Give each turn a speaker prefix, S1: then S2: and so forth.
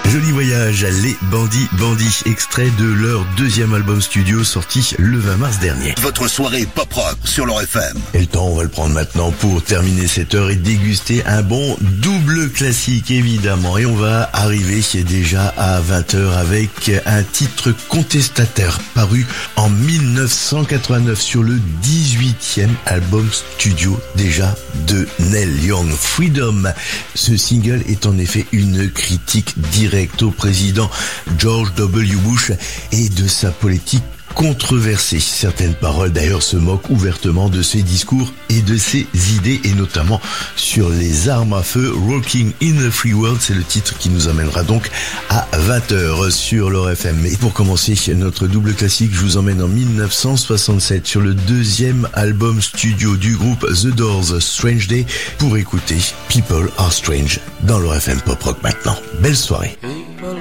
S1: Joli voyage, les Bandits, extrait de leur deuxième album studio sorti le 20 mars dernier.
S2: Votre soirée pop-rock sur leur FM.
S1: Et le temps, on va le prendre maintenant pour terminer cette heure et déguster un bon double classique évidemment. Et on va arriver déjà à 20h avec un titre contestataire paru en 1989 sur le 18e album studio déjà de Neil Young, Freedom. Ce single est en effet une critique directe au président George W. Bush et de sa politique controversée. Certaines paroles d'ailleurs se moquent ouvertement de ses discours et de ses idées, et notamment sur les armes à feu. Rocking in a Free World, c'est le titre qui nous amènera donc à 20h sur leur FM. Et pour commencer notre double classique, je vous emmène en 1967 sur le deuxième album studio du groupe The Doors, Strange Day, pour écouter People Are Strange dans leur FM Pop Rock maintenant. Belle soirée.